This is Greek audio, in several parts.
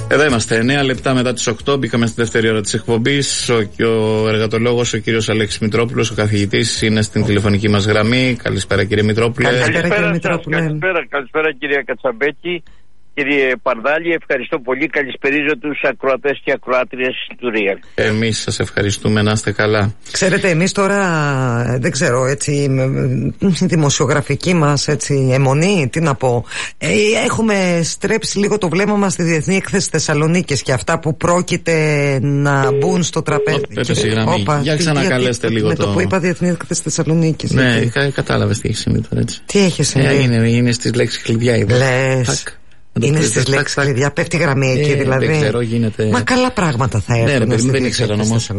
Εδώ είμαστε, 9 λεπτά μετά τις 8. Μπήκαμε στη δεύτερη ώρα της εκπομπής. Ο εργατολόγος, ο κύριος Αλέξης Μητρόπουλος, ο καθηγητής, είναι στην τηλεφωνική μας γραμμή. Καλησπέρα, κύριε Μητρόπουλε. Καλησπέρα, κυρία Κατσαμπέκη. Κύριε Παρδάλη, ευχαριστώ πολύ. Καλησπερίζω τους ακροατές και ακροάτριες του Real. Εμείς σας ευχαριστούμε, να είστε καλά. Ξέρετε, εμείς τώρα, δεν ξέρω, έτσι, η δημοσιογραφική μας αιμονή, τι να πω, έχουμε στρέψει λίγο το βλέμμα μας στη Διεθνή Έκθεση Θεσσαλονίκης και αυτά που πρόκειται να μπουν στο τραπέζι. Έπεσε η γραμμή. Για ξανακαλέστε λίγο με το που είπα Διεθνή Έκθεση Θεσσαλονίκης. Ναι, κατάλαβες τι έχει συμβεί τώρα, έτσι. Τι έχει συμβεί? Είναι στις λέξεις κλειδιά, λες. Είναι στις λέξεις κλειδιά, πέφτει η γραμμή εκεί δηλαδή. Δεν ξέρω, γίνεται. Μα καλά πράγματα θα έρθουν. Ναι, δεν ήξεραν όμως.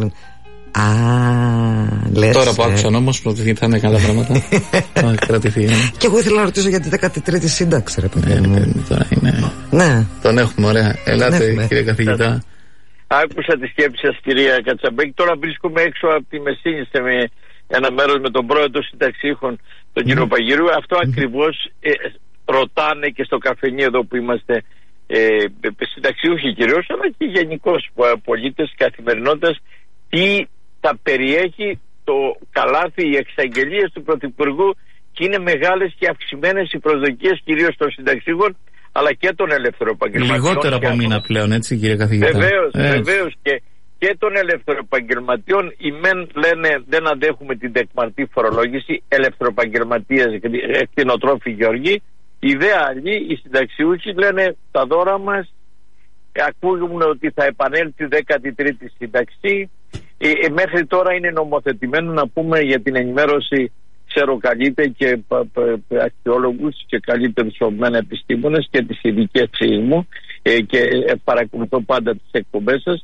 Λες. Τώρα που άκουσαν όμως θα είναι καλά πράγματα. Θα κρατηθεί. Και εγώ ήθελα να ρωτήσω για τη 13η σύνταξη, ρε παιδί. Τώρα είναι. Ναι. Τον έχουμε, ωραία. Ελάτε, κύριε καθηγητά. Άκουσα τη σκέψη σας, κυρία Κατσαμπέκη. Τώρα βρίσκομαι έξω από τη Μεσίνη σε ένα μέρος με τον πρόεδρο των συνταξίχων, τον κύριο Παγγυρού. Αυτό ακριβώς ρωτάνε και στο καφενείο εδώ που είμαστε, συνταξιούχοι κυρίως, αλλά και γενικώς πολίτες καθημερινότητας, τι θα περιέχει το καλάθι, οι εξαγγελίες του Πρωθυπουργού, και είναι μεγάλες και αυξημένες οι προσδοκίες κυρίως των συνταξιούχων αλλά και των ελευθεροεπαγγελματιών. Λιγότερο από μήνα πλέον, έτσι, κύριε καθηγητά. Βεβαίως και των ελευθεροεπαγγελματιών. Οι μεν λένε δεν αντέχουμε την τεκμαρτή φορολόγηση, ελευθεροεπαγγελματίες, κτηνοτρόφοι, γεωργοί. Οι δε άλλοι, οι συνταξιούχοι, λένε τα δώρα μας, ακούγουμε ότι θα επανέλθει 13η σύνταξη. Μέχρι τώρα είναι νομοθετημένο, να πούμε για την ενημέρωση, ξέρω καλύτερα και αρχαιόλογους και καλύτερους ομένα επιστήμονες και τις ειδικές μου, και παρακολουθώ πάντα τις εκπομπές σας.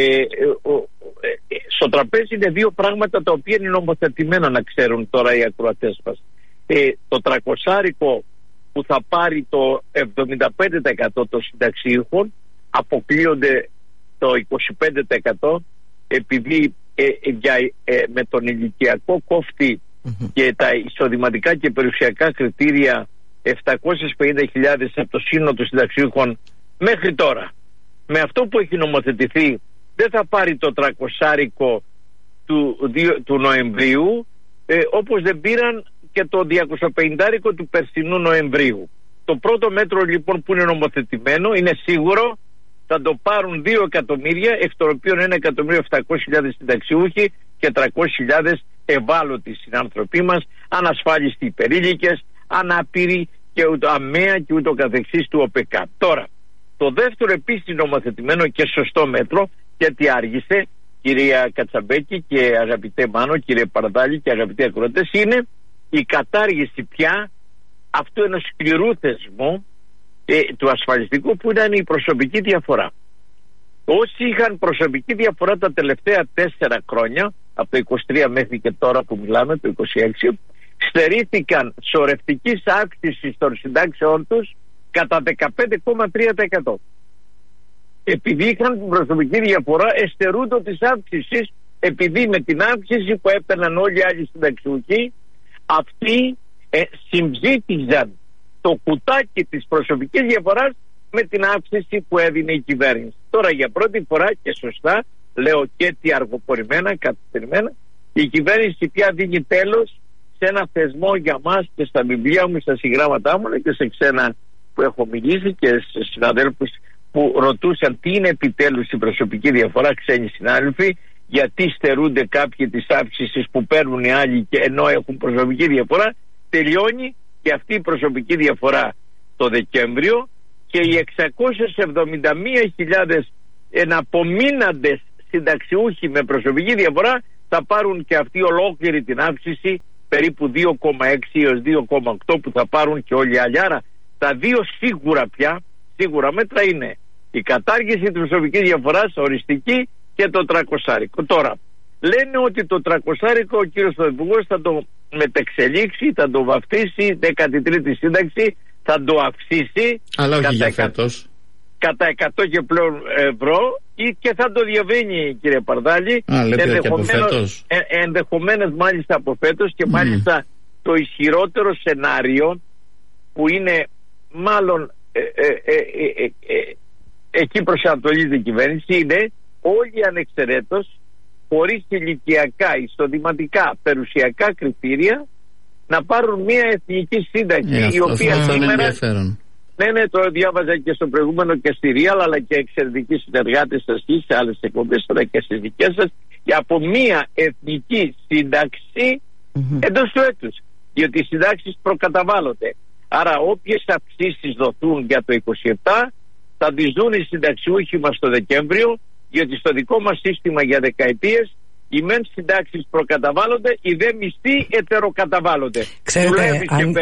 Στο τραπέζι είναι δύο πράγματα τα οποία είναι νομοθετημένα, να ξέρουν τώρα οι ακροατές μας. Το 300 που θα πάρει το 75% των συνταξιούχων, αποκλείονται το 25%, επειδή με τον ηλικιακό κόφτη και τα εισοδηματικά και περιουσιακά κριτήρια 750.000 από το σύνολο των συνταξιούχων μέχρι τώρα. Με αυτό που έχει νομοθετηθεί δεν θα πάρει το 300 του Νοεμβρίου, όπως δεν πήραν και το 250 του περσινού Νοεμβρίου. Το πρώτο μέτρο λοιπόν που είναι νομοθετημένο, είναι σίγουρο, θα το πάρουν 2 εκατομμύρια, εκ των οποίων 1.700.000 συνταξιούχοι και 300.000 ευάλωτοι συνάνθρωποι μας, ανασφάλιστοι υπερήλικες, ανάπηροι και αμαία και ούτω καθεξής του ΟΠΕΚΑ. Τώρα, το δεύτερο επίσης νομοθετημένο και σωστό μέτρο, γιατί άργησε, κυρία Κατσαμπέκη και αγαπητέ Μάνο, κύριε Παρδάλη και αγαπητοί ακροατές, είναι η κατάργηση πια αυτού ενός σκληρού θεσμού του ασφαλιστικού, που ήταν η προσωπική διαφορά. Όσοι είχαν προσωπική διαφορά τα τελευταία 4 χρόνια, από το 23 μέχρι και τώρα που μιλάμε, το 26, στερήθηκαν σωρευτικής αύξησης των συντάξεών τους κατά 15,3%. Επειδή είχαν την προσωπική διαφορά, εστερούνται της αύξησης, επειδή με την αύξηση που έπαιρναν όλοι οι άλλοι συνταξιούχοι, αυτοί συμψήφιζαν το κουτάκι της προσωπικής διαφοράς με την αύξηση που έδινε η κυβέρνηση. Τώρα για πρώτη φορά, και σωστά λέω και τι αργοπορημένα, καθυστερημένα, η κυβέρνηση πια δίνει τέλος σε ένα θεσμό για μας, και στα βιβλία μου, στα συγγράμματά μου και σε ξένα που έχω μιλήσει και σε συναδέλφους που ρωτούσαν τι είναι επιτέλους η προσωπική διαφορά, ξένοι συνάδελφοι, γιατί στερούνται κάποιοι της αύξησης που παίρνουν οι άλλοι και ενώ έχουν προσωπική διαφορά. Τελειώνει και αυτή η προσωπική διαφορά το Δεκέμβριο, και οι 671.000 εναπομείναντες συνταξιούχοι με προσωπική διαφορά θα πάρουν και αυτοί ολόκληρη την αύξηση, περίπου 2,6 έως 2,8 που θα πάρουν και όλοι οι άλλοι. Άρα τα δύο σίγουρα μέτρα είναι η κατάργηση της προσωπικής διαφοράς οριστική και το 300. Τώρα λένε ότι το 300 ο κύριος Πρωθυπουργός θα το μετεξελίξει, θα το βαφτίσει 13η σύνταξη, θα το αυξήσει, αλλά όχι για φέτος, κατά 100 και πλέον ευρώ, και θα το διαβαίνει, κύριε Παρδάλη, ενδεχομένως μάλιστα από φέτος, και μάλιστα το ισχυρότερο σενάριο που είναι μάλλον εκεί εκεί προσανατολίζεται η κυβέρνηση είναι όλοι ανεξαιρέτως, χωρίς ηλικιακά, εισοδηματικά, περιουσιακά κριτήρια, να πάρουν μια εθνική σύνταξη, η οποία σήμερα... Ναι, το διάβαζα και στο προηγούμενο και στη Real, αλλά και εξαιρετικοί συνεργάτες σας σε άλλες εκπομπές, αλλά και στις δικές σας, από μια εθνική σύνταξη εντός του έτους. Διότι οι συντάξεις προκαταβάλλονται. Άρα όποιες αυξήσεις δοθούν για το 27 θα τις δουν οι συνταξιούχοι μας το Δεκέμβριο, διότι στο δικό μας σύστημα για δεκαετίες οι μεν συντάξεις προκαταβάλλονται, οι δε μισθοί ετεροκαταβάλλονται. Ξέρετε,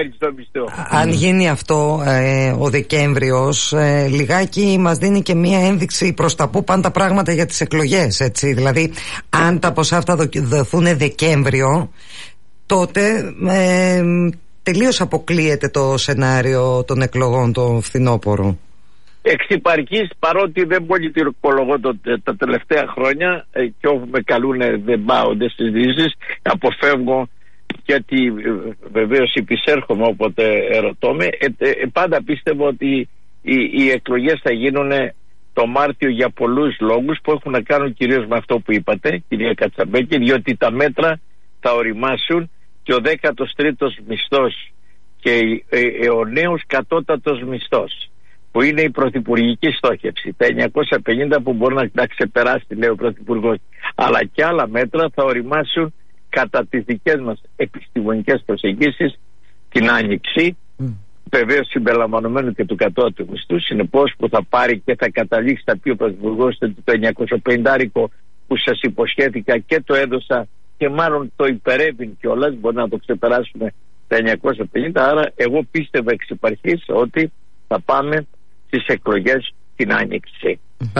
αν γίνει αυτό ο Δεκέμβριος, λιγάκι μας δίνει και μία ένδειξη προς τα που πάνε τα πράγματα για τις εκλογές, έτσι. Δηλαδή, αν τα ποσά αυτά δοθούν Δεκέμβριο, τότε τελείως αποκλείεται το σενάριο των εκλογών το φθινόπωρο. Εξ υπαρχής, παρότι δεν πολιτικολογώ τα τελευταία χρόνια και όπου με καλούν δεν πάω στις συζητήσεις, αποφεύγω, γιατί βεβαίως υπησέρχομαι όποτε ερωτώ με, πάντα πίστευω ότι οι εκλογές θα γίνουν το Μάρτιο για πολλούς λόγους που έχουν να κάνουν κυρίως με αυτό που είπατε, κυρία Κατσαμπέκη, διότι τα μέτρα θα οριμάσουν και ο 13ος μισθός και ο νέος κατώτατος μισθός, που είναι η πρωθυπουργική στόχευση, τα 950 που μπορεί να ξεπεράσει, λέει ο Πρωθυπουργός, αλλά και άλλα μέτρα θα οριμάσουν κατά τις δικές μας επιστημονικές προσεγγίσεις την Άνοιξη, βεβαίως συμπεριλαμβανομένου και του κατώτατου μισθού, συνεπώς που θα πάρει και θα καταλήξει, θα πει ο Πρωθυπουργός, το 950 που σας υποσχέθηκα και το έδωσα και μάλλον το υπερεύει κιόλας, μπορεί να το ξεπεράσουμε τα 950, άρα εγώ πίστευα εξ υπαρχής ότι θα πάμε στις εκλογές την Άνοιξη.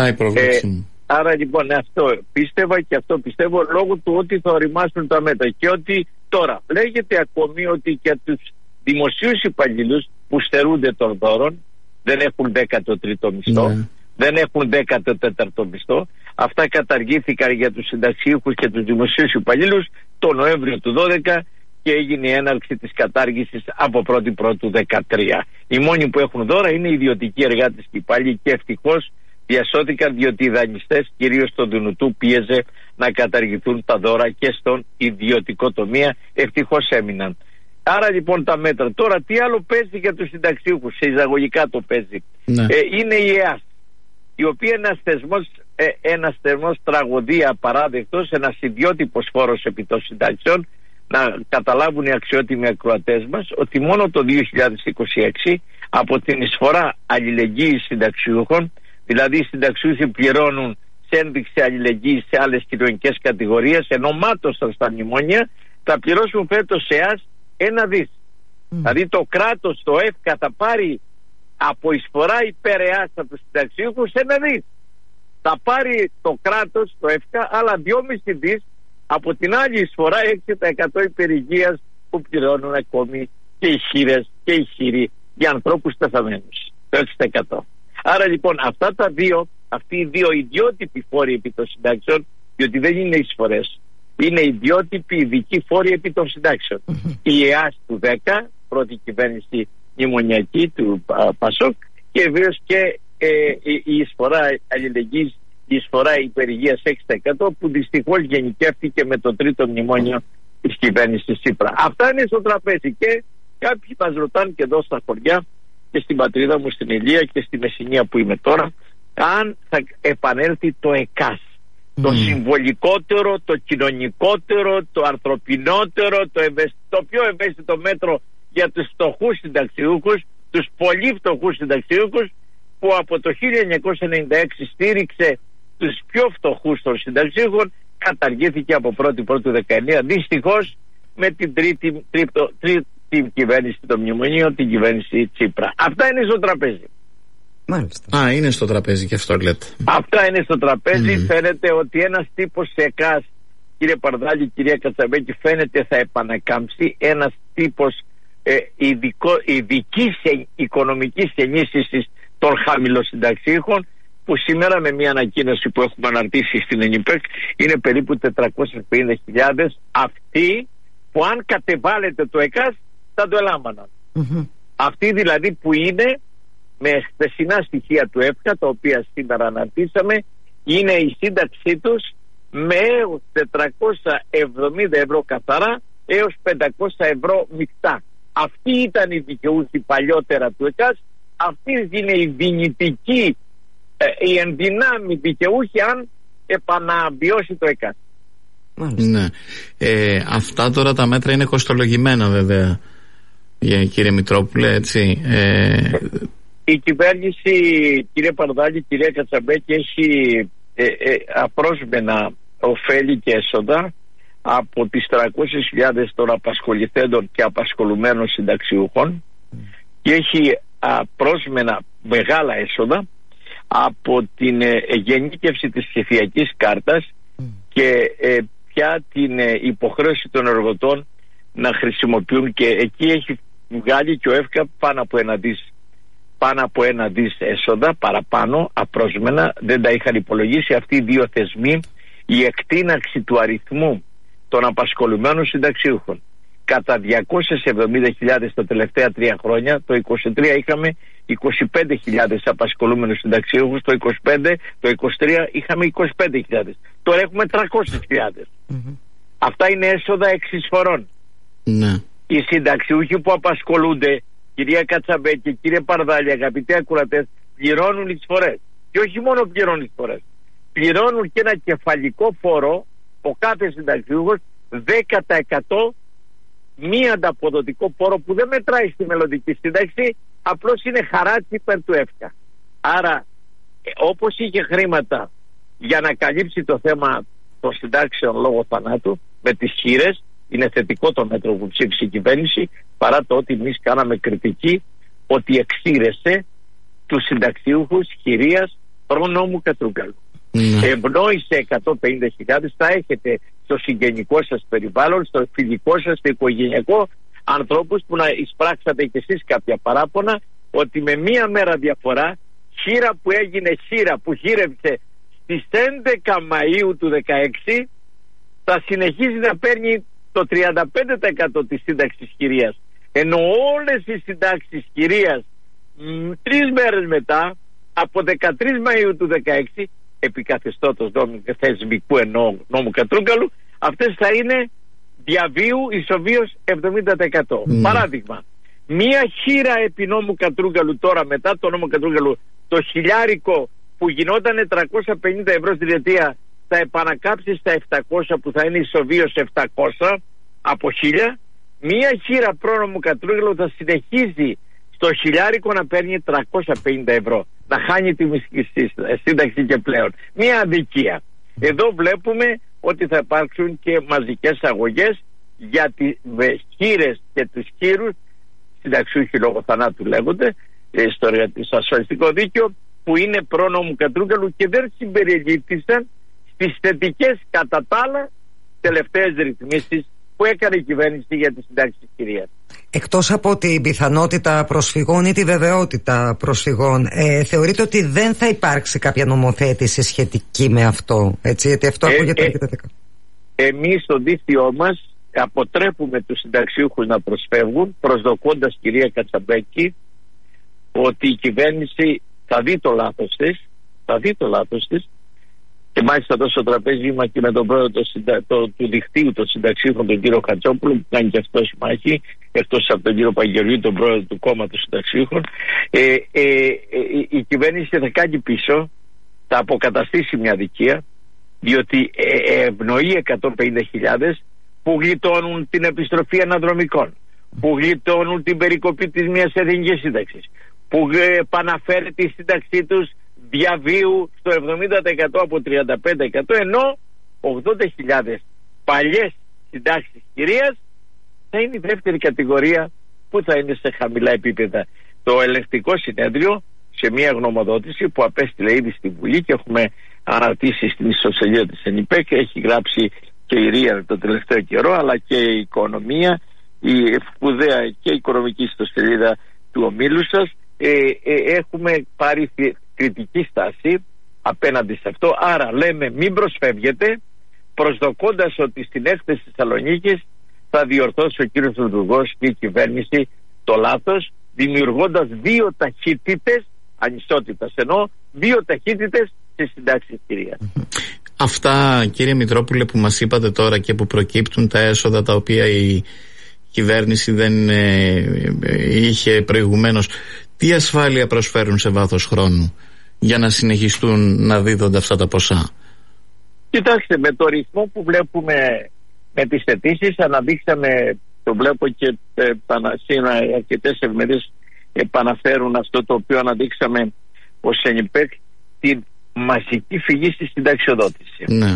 Άρα λοιπόν αυτό πίστευα και αυτό πιστεύω λόγω του ότι θα οριμάσουν τα μέτρα και ότι τώρα λέγεται ακόμη ότι και τους δημοσίους υπαλλήλους που στερούνται των δώρων δεν έχουν 13ο μισθό, δεν έχουν 14ο μισθό. Αυτά καταργήθηκαν για τους συνταξιούχους και τους δημοσίους υπαλλήλους το Νοέμβριο του 2012 και έγινε η έναρξη της κατάργησης από 1η του 2013. Οι μόνοι που έχουν δώρα είναι οι ιδιωτικοί εργάτες και υπάλληλοι και ευτυχώς διασώθηκαν, διότι οι δανειστές κυρίως στον Δουνουτού πίεζε να καταργηθούν τα δώρα και στον ιδιωτικό τομέα, ευτυχώς έμειναν. Άρα λοιπόν τα μέτρα. Τώρα τι άλλο παίζει για τους συνταξιούχους, σε εισαγωγικά το παίζει. Είναι η ΕΑΣ, η οποία είναι ένας θεσμός τραγωδία απαράδεκτος, ένας ιδιότυπος φόρος επί των συντάξεων. Να καταλάβουν οι αξιότιμοι ακροατές μας ότι μόνο το 2026 από την εισφορά αλληλεγγύης συνταξιούχων, δηλαδή οι συνταξιούχοι πληρώνουν σε ένδειξη αλληλεγγύης σε άλλες κοινωνικές κατηγορίες, ενώ μάτωσαν στα μνημόνια, θα πληρώσουν φέτος σε ΕΑΣ 1 δις. Δηλαδή το κράτος, το ΕΦΚΑ, θα πάρει από εισφορά υπέρ ΕΑΣ από τους συνταξιούχους 1 δις. Θα πάρει το κράτος, το ΕΦΚΑ, άλλα 2,5 δις από την άλλη εισφορά 6% υπερηγείας που πληρώνουν ακόμη και οι χείρες και οι χείροι για ανθρώπους πεθαμένους. Το 6%. Άρα λοιπόν αυτοί οι δύο ιδιότυποι φόροι επί των συντάξεων, διότι δεν είναι εισφορές, είναι ιδιότυποι ειδικοί φόροι επί των συντάξεων. Η ΕΑΣ του 10, πρώτη κυβέρνηση μνημονιακή του Πασόκ, και βεβαίως και η εισφορά αλληλεγγύης, η εισφορά υπερηγείας 6% που δυστυχώς γενικεύτηκε με το τρίτο μνημόνιο της κυβέρνησης Τσίπρα. Αυτά είναι στο τραπέζι και κάποιοι μας ρωτάνε και εδώ στα χωριά και στην πατρίδα μου στην Ηλία και στη Μεσσηνία που είμαι τώρα, αν θα επανέλθει το ΕΚΑΣ, το συμβολικότερο, το κοινωνικότερο, το ανθρωπινότερο, το πιο ευαίσθητο μέτρο για τους φτωχούς συνταξιούχους, τους πολύ φτωχούς συνταξιούχους, που από το 1996 στήριξε τους πιο φτωχούς των συνταξιούχων, καταργήθηκε από 1η του 19. Δυστυχώς με την τρίτη κυβέρνηση των μνημονίων, την κυβέρνηση Τσίπρα. Αυτά είναι στο τραπέζι. Μάλιστα. Είναι στο τραπέζι και αυτό λέτε. Αυτά είναι στο τραπέζι. Φαίνεται ότι ένας τύπος ΕΚΑΣ, κύριε Παρδάλη, κυρία Κατσαμπέκη, φαίνεται θα επανακάμψει. Ένας τύπος ειδικής οικονομικής ενίσχυσης των χαμηλοσυνταξίχων, που σήμερα με μια ανακοίνωση που έχουμε αναρτήσει στην ΕΝΙΠΕΚ είναι περίπου 450.000 αυτοί που αν κατεβάλλεται το ΕΚΑΣ θα το ελάμβαναν. Αυτοί δηλαδή που είναι με χθεσινά στοιχεία του ΕΦΚΑ, τα οποία σήμερα αναρτήσαμε, είναι η σύνταξή τους με 470 ευρώ καθαρά έως 500 ευρώ μεικτά. Αυτή ήταν η δικαιούχη παλιότερα του ΕΚΑΣ, αυτή είναι η δυνητική, η ενδυνάμει δικαιούχη αν επαναβιώσει το ΕΚΑΣ. Ναι. Αυτά τώρα τα μέτρα είναι κοστολογημένα βέβαια, κύριε Μητρόπουλε, έτσι. Η κυβέρνηση, κύριε Παρδάλη, κυρία Κατσαμπέκη, έχει απρόσμενα ωφέλη και έσοδα από τις 300.000 των απασχοληθέντων και απασχολουμένων συνταξιούχων και έχει απρόσμενα μεγάλα έσοδα από την γενίκευση της ψηφιακής κάρτας και πια την υποχρέωση των εργοτών να χρησιμοποιούν, και εκεί έχει βγάλει και ο ΕΦΚΑ πάνω από ένα δις έσοδα παραπάνω απρόσμενα. Δεν τα είχαν υπολογίσει αυτοί οι δύο θεσμοί. Η εκτείναξη του αριθμού των απασχολουμένων συνταξιούχων κατά 270.000 τα τελευταία 3 χρόνια. Το 23 είχαμε 25.000 απασχολούμενους συνταξιούχους, το 23 είχαμε 25.000, τώρα έχουμε 300.000. Αυτά είναι έσοδα εξισφορών. Οι συνταξιούχοι που απασχολούνται, κυρία Κατσαμπέκη, κύριε Παρδάλη, αγαπητοί ακροατές, πληρώνουν εισφορές. Και όχι μόνο πληρώνουν εισφορές, πληρώνουν και ένα κεφαλικό φόρο, ο κάθε συνταξιούχος 10% μη ανταποδοτικό φόρο που δεν μετράει στη μελλοντική σύνταξη, απλώς είναι χαράτσι υπέρ του ΕΦΚΑ. Άρα όπως είχε χρήματα για να καλύψει το θέμα των συντάξεων λόγω θανάτου με τις χήρες, είναι θετικό το μέτρο που ψήφισε η κυβέρνηση, παρά το ότι εμείς κάναμε κριτική ότι εξήρεσε τους συνταξιούχους χειρίας προνόμου Κατρούγκαλου. Ευνόησε 150.000, θα έχετε στο συγγενικό σας περιβάλλον, στο φιλικό σας, στο οικογενειακό, ανθρώπους που να εισπράξατε κι εσείς κάποια παράπονα ότι με μία μέρα διαφορά χείρα που έγινε χείρα που χείρευσε στις 11 Μαΐου του 2016 θα συνεχίζει να παίρνει το 35% της σύνταξης χειρίας, ενώ όλες οι συντάξεις χειρίας 3 μέρες μετά, από 13 Μαΐου του 2016, επί καθεστώτος θεσμικού νόμου Κατρούγκαλου, αυτές θα είναι διαβίου ισοβίως 70%. Παράδειγμα, μία χείρα επί νόμου Κατρούγκαλου τώρα, μετά το νόμο Κατρούγκαλου, το χιλιάρικο που γινόταν 350 ευρώ στη διετία θα επανακάψει στα 700 που θα είναι ισοβίως 700 από 1000. Μία χείρα πρόνομου Κατρούγκαλου θα συνεχίζει στο χιλιάρικο να παίρνει 350 ευρώ, να χάνει τη μισή σύνταξη και πλέον. Μία αδικία. Εδώ βλέπουμε ότι θα υπάρξουν και μαζικές αγωγές για τις χείρες και τους χείρους, συνταξιούχοι λόγω θανάτου λέγονται, στο ασφαλιστικό δίκαιο, που είναι πρόνομου Κατρούγκαλου και δεν συμπεριλήφθησαν στις θετικές κατά τα άλλα τελευταίες ρυθμίσεις που έκανε η κυβέρνηση για τη συντάξη της κυρίας. Εκτός από την πιθανότητα προσφυγών ή τη βεβαιότητα προσφυγών, θεωρείτε ότι δεν θα υπάρξει κάποια νομοθέτηση σχετική με αυτό, έτσι, γιατί αυτό ακούγεται αρκετά θετικά. Εμείς στο δίκτυό μας αποτρέπουμε τους συνταξιούχους να προσφεύγουν, προσδοκώντας, κυρία Κατσαμπέκη, ότι η κυβέρνηση θα δει το λάθος της, και μάλιστα εδώ στο τραπέζι είμαι και με τον πρόεδρο του δικτύου των συνταξίων, τον κύριο Χατσόπουλο, που κάνει και αυτός μάχη, εκτός από τον κύριο Παγγελίου, τον πρόεδρο του κόμματος συνταξίων. Η κυβέρνηση θα κάνει πίσω, θα αποκαταστήσει μια αδικία, διότι ευνοεί 150.000 που γλιτώνουν την επιστροφή αναδρομικών, που γλιτώνουν την περικοπή της μιας εθνικής σύνταξης, που επαναφέρει τη σύνταξή τους διαβίου στο 70% από 35%, ενώ 80.000 παλιές συντάξεις κυρίας θα είναι η δεύτερη κατηγορία που θα είναι σε χαμηλά επίπεδα. Το ελεγκτικό συνέδριο, σε μια γνωμοδότηση που απέστειλε ήδη στην Βουλή και έχουμε αναρτήσει στην ιστοσελίδα της ΕΝΙΠΕΚ, έχει γράψει και η Ρία το τελευταίο καιρό, αλλά και η Οικονομία, η σπουδαία και η οικονομική ιστοσελίδα του ομίλου σας, έχουμε πάρει κριτική στάση απέναντι σε αυτό. Άρα λέμε μην προσφεύγετε, προσδοκώντας ότι στην έκθεση Θεσσαλονίκης θα διορθώσει ο κύριος Υπουργός και η κυβέρνηση το λάθος, δημιουργώντας δύο ταχύτητες ανισότητας, ενώ δύο ταχύτητες στις συντάξεις, κυρία. Αυτά, κύριε Μητρόπουλε, που μας είπατε τώρα και που προκύπτουν, τα έσοδα τα οποία η κυβέρνηση δεν είχε προηγουμένως, τι ασφάλεια προσφέρουν σε βάθος χρόνου για να συνεχιστούν να δίδονται αυτά τα ποσά? Κοιτάξτε, με το ρυθμό που βλέπουμε με τις αιτήσεις, αναδείξαμε, το βλέπω και σήμερα αρκετές εφημερίδες επαναφέρουν αυτό το οποίο αναδείξαμε ως ΕΝΙΠΕΚ, την μαζική φυγή στη συνταξιοδότηση. Ναι.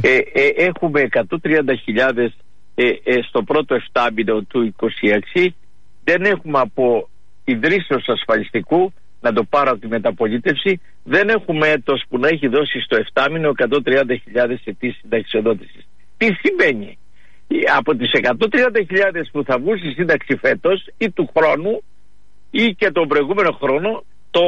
Έχουμε 130.000 στο πρώτο 7μηνο του 26. Δεν έχουμε από ιδρύσεως ασφαλιστικού, να το πάρω από τη μεταπολίτευση, δεν έχουμε έτος που να έχει δώσει στο 7μηνο 130.000 αιτήσεις συνταξιοδότησης. Τι σημαίνει? Από τις 130.000 που θα βγουν στη σύνταξη φέτος ή του χρόνου ή και τον προηγούμενο χρόνο, το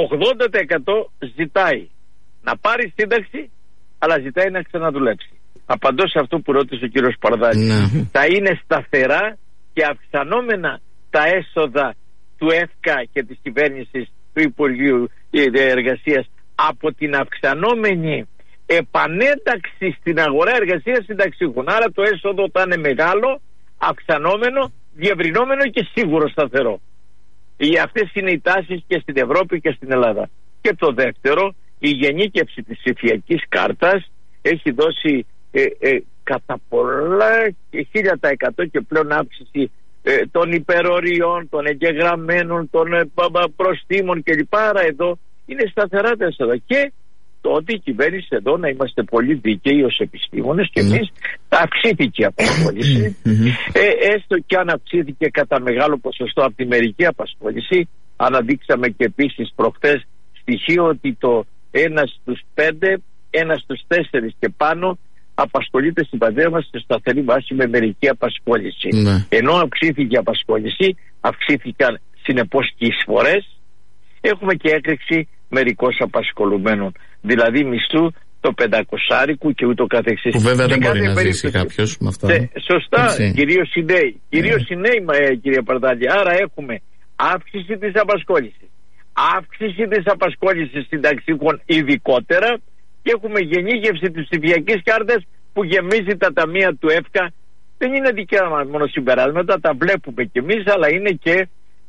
80% ζητάει να πάρει σύνταξη, αλλά ζητάει να ξαναδουλέψει. Απαντώ σε αυτό που ρώτησε ο κύριος Παρδάλης. Ναι. Θα είναι σταθερά και αυξανόμενα τα έσοδα του ΕΦΚΑ και της κυβέρνησης, του Υπουργείου Εργασίας, από την αυξανόμενη επανένταξη στην αγορά εργασίας συνταξιούχων. Άρα το έσοδο θα είναι μεγάλο, αυξανόμενο, διευρυνόμενο και σίγουρο σταθερό. Αυτές είναι οι τάσεις και στην Ευρώπη και στην Ελλάδα. Και το δεύτερο, η γενίκευση της ψηφιακής κάρτας έχει δώσει κατά πολλά 1000% και πλέον αύξηση των υπεροριών, των εγγεγραμμένων, των προστήμων κλπ. Άρα εδώ είναι σταθερά τα έσοδα. Και το ότι η κυβέρνηση εδώ, να είμαστε πολύ δίκαιοι ως επιστήμονες και εμείς, αυξήθηκε η απασχόληση. Έστω και αν αυξήθηκε κατά μεγάλο ποσοστό από τη μερική απασχόληση, αναδείξαμε και επίσης προχθές στοιχείο ότι το 1 στους 5, 1 στους 4 και πάνω απασχολείται στην πατρίδα μας σε σταθερή βάση με μερική απασχόληση. Ενώ αυξήθηκε η απασχόληση, αυξήθηκαν συνεπώς και οι εισφορές, έχουμε και έκρηξη μερικώς απασχολουμένων, δηλαδή μισθού το 500 και ούτω καθεξής. Που βέβαια δεν μπορεί να ζήσει κάποιος με αυτά. Σωστά, κυρίως οι νέοι. Κυρίως οι νέοι, κύριε Παρδάλη. Άρα έχουμε αύξηση της απασχόλησης, αύξηση της απασχόλησης συνταξιούχων ειδικότερα, και έχουμε γενίκευση της ψηφιακής κάρτας που γεμίζει τα ταμεία του ΕΦΚΑ. Δεν είναι δικιά μας μόνο συμπεράσματα, τα βλέπουμε κι εμείς, αλλά είναι και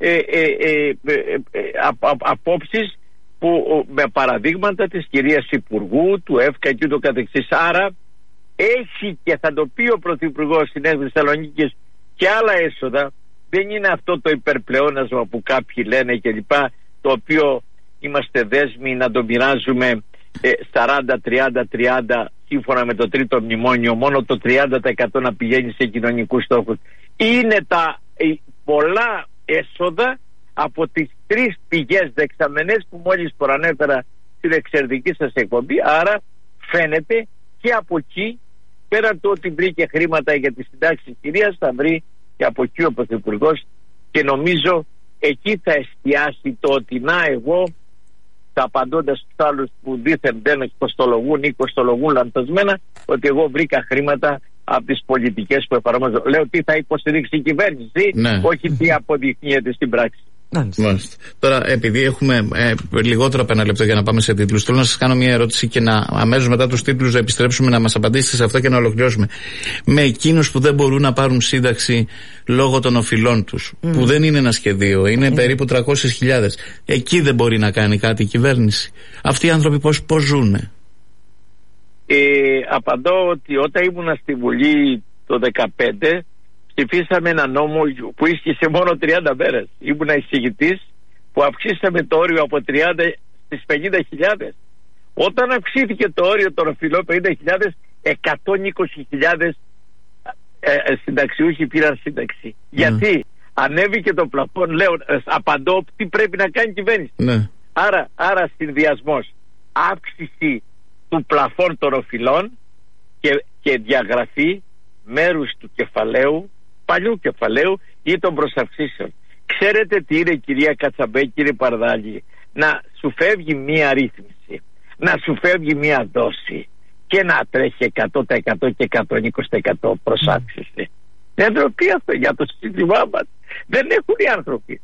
απόψεις που, με παραδείγματα της κυρίας Υπουργού, του ΕΦΚΑ και ούτω καθεξής. Άρα έχει, και θα το πει ο Πρωθυπουργός στην Έκθεση Θεσσαλονίκης, και άλλα έσοδα. Δεν είναι αυτό το υπερπλεόνασμα που κάποιοι λένε κλπ, το οποίο είμαστε δέσμοι να το μοιράζουμε 40-30-30 σύμφωνα με το τρίτο μνημόνιο, μόνο το 30% να πηγαίνει σε κοινωνικούς στόχους. Είναι τα πολλά έσοδα από τις 3 πηγές δεξαμενές που μόλις προανέφερα στην εξαιρετική σας εκπομπή. Άρα φαίνεται και από εκεί, πέραν το ότι βρήκε χρήματα για τη συντάξη κυρίας, θα βρει και από εκεί ο Πρωθυπουργός, και νομίζω εκεί θα εστιάσει το ότι να εγώ, απαντώντας στους άλλους που δήθεν δεν κοστολογούν ή κοστολογούν λανθασμένα, ότι εγώ βρήκα χρήματα από τις πολιτικές που εφαρμόζω. Λέω τι θα υποστηρίξει η κυβέρνηση, όχι τι αποδεικνύεται στην πράξη. Τώρα, επειδή έχουμε λιγότερο από 1 λεπτό για να πάμε σε τίτλους, θέλω να σας κάνω μια ερώτηση και αμέσως μετά τους τίτλους να επιστρέψουμε να μας απαντήσετε σε αυτό και να ολοκληρώσουμε. Με εκείνους που δεν μπορούν να πάρουν σύνταξη λόγω των οφειλών τους, που δεν είναι ένα σχεδίο, είναι περίπου 300.000, εκεί δεν μπορεί να κάνει κάτι η κυβέρνηση? Αυτοί οι άνθρωποι πώς ζουνε? Απαντώ ότι όταν ήμουν στη Βουλή το 2015, ψηφίσαμε ένα νόμο που ίσχυσε μόνο 30 μέρες. Ήμουνα εισηγητής που αυξήσαμε το όριο από 30 στις 50.000. Όταν αυξήθηκε το όριο των οφειλών 50.000, 120.000 συνταξιούχοι πήραν σύνταξη. Γιατί ανέβηκε το πλαφόν, λέω, απαντώ τι πρέπει να κάνει η κυβέρνηση. Άρα συνδυασμός αύξηση του πλαφόν των οφειλών και διαγραφή μέρους του κεφαλαίου, παλιού κεφαλαίου ή των προσαυξήσεων. Ξέρετε τι είναι, κυρία Κατσαμπέ, κύριε Παρδάλη? Να σου φεύγει μία ρύθμιση, να σου φεύγει μία δόση και να τρέχει 100% και 120% προσάυξηση. Δεν ντροπή αυτό για το σύστημά μας. Δεν έχουν οι άνθρωποι.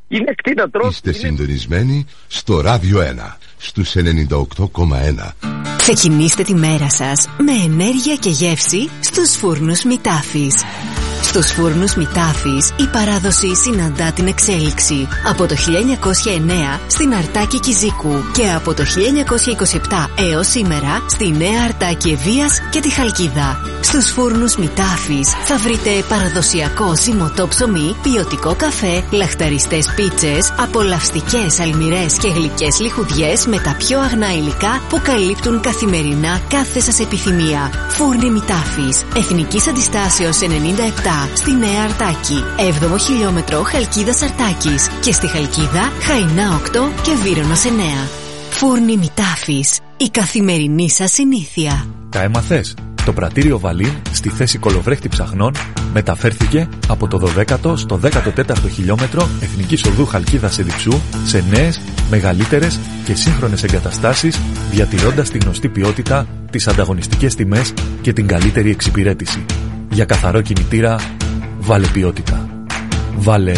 Είναι κτηνοτρόφοι. Είστε συντονισμένοι στο Ράδιο 1, στους 98,1. Ξεκινήστε τη μέρα σας με ενέργεια και γεύση στους φούρνους Μητάφης. Στους φούρνους Μητάφης η παράδοση συναντά την εξέλιξη. Από το 1909 στην Αρτάκη Κιζίκου και από το 1927 έως σήμερα στη Νέα Αρτάκη Ευβοίας και τη Χαλκίδα. Στους φούρνους Μητάφης θα βρείτε παραδοσιακό ζυμωτό ψωμί, ποιοτικό καφέ, λαχταριστές πίτσες, απολαυστικές αλμυρές και γλυκές λιχουδιές με τα πιο αγνά υλικά που καλύπτουν καθημερινά κάθε σας επιθυμία. Φούρνοι Μητάφης, Εθνικής Αντιστάσεως 97 στη Νέα Αρτάκη, 7ο χιλιόμετρο Χαλκίδας Αρτάκης και στη Χαλκίδα Χαϊνά 8 και Βύρωνος 9. Φούρνοι Μητάφης, η καθημερινή σας συνήθεια. Τα έμαθες? Το πρατήριο Βαλίν στη θέση κολοβρέχτη ψαχνών μεταφέρθηκε από το 12ο στο 14ο χιλιόμετρο Εθνικής Οδού Χαλκίδας Εδιψού σε νέες, μεγαλύτερες και σύγχρονες εγκαταστάσεις, διατηρώντας τη γνωστή ποιότητα, τις ανταγωνιστικές τιμές και την καλύτερη εξυπηρέτηση. Για καθαρό κινητήρα, βάλε ποιότητα. Βάλε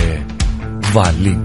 Βαλίν.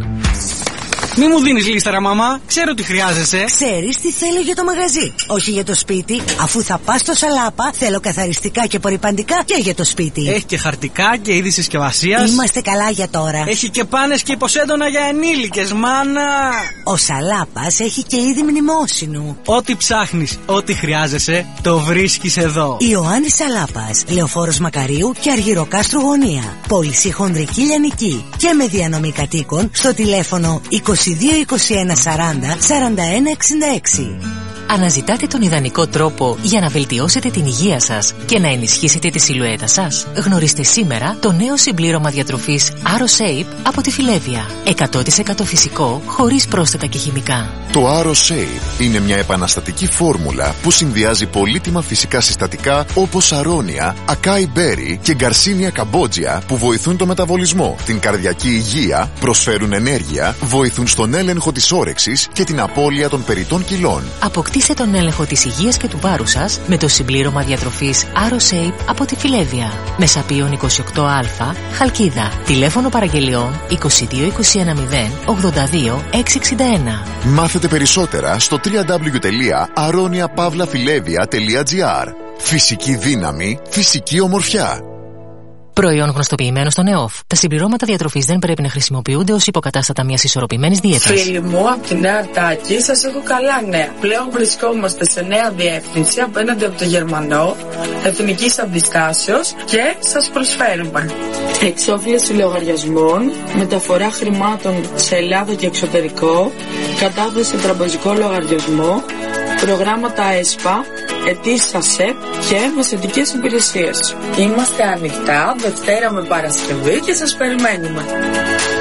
Μη μου δίνεις λίστα, ρε μαμά. Ξέρω τι χρειάζεσαι. Ξέρεις τι θέλω για το μαγαζί, όχι για το σπίτι. Αφού θα πας στο Σαλάπα, θέλω καθαριστικά και απορρυπαντικά και για το σπίτι. Έχει και χαρτικά και είδη συσκευασίας. Είμαστε καλά για τώρα. Έχει και πάνες και υποσέντονα για ενήλικες, μάνα. Ο Σαλάπας έχει και είδη μνημόσυνου. Ό,τι ψάχνεις, ό,τι χρειάζεσαι, το βρίσκεις εδώ. Ιωάννης Σαλάπας, Λεωφόρος Μακαρίου και Αργυροκάστρου Γωνία. Πώληση χονδρική λιανική και με διανομή κατοίκων στο τηλέφωνο 22 21 40 41 66. Αναζητάτε τον ιδανικό τρόπο για να βελτιώσετε την υγεία σας και να ενισχύσετε τη σιλουέτα σας? Γνωρίστε σήμερα το νέο συμπλήρωμα διατροφής AroShape από τη Φιλέβια. 100% φυσικό, χωρίς πρόσθετα και χημικά. Το AroShape είναι μια επαναστατική φόρμουλα που συνδυάζει πολύτιμα φυσικά συστατικά όπως αρώνια, ακάι μπέρι και γκαρσίνια καμπότζια που βοηθούν το μεταβολισμό, την καρδιακή υγεία, προσφέρουν ενέργεια, βοηθούν στον έλεγχο της όρεξης και την απώλεια των περιττών κιλών. Αποκτήστε τον έλεγχο της υγείας και του βάρους σας με το συμπλήρωμα διατροφής AroShape από τη Φιλέβια. Μεσαπίων 28α, Χαλκίδα. Τηλέφωνο παραγγελιών 22 21 0 82 661. Μάθετε περισσότερα στο www.aroniapavlafilevia.gr. Φυσική δύναμη, φυσική ομορφιά. Προϊόν γνωστοποιημένο στον ΕΟΦ. Τα συμπληρώματα διατροφής δεν πρέπει να χρησιμοποιούνται ως υποκατάστατα μιας ισορροπημένης δίαιτας. Φίλοι μου, από τη Νέα Αρτάκη σας έχω καλά νέα. Πλέον βρισκόμαστε σε νέα διεύθυνση απέναντι από το Γερμανό, Εθνικής Αντιστάσεως και σας προσφέρουμε εξόφληση λογαριασμών, μεταφορά χρημάτων σε Ελλάδα και εξωτερικό, κατάθεση σε τραπεζικό λογαριασμό, προγράμματα ΕΣΠΑ, αιτήσεις ΑΣΕΠ και μεσαιτικές υπηρεσίες. Είμαστε ανοιχτά Δευτέρα με Παρασκευή και σας περιμένουμε.